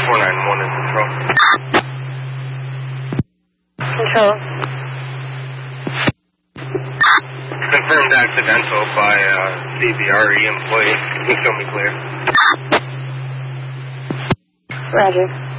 491 in control. Control. Confirmed accidental by CBRE employee. Can you show me clear? Roger.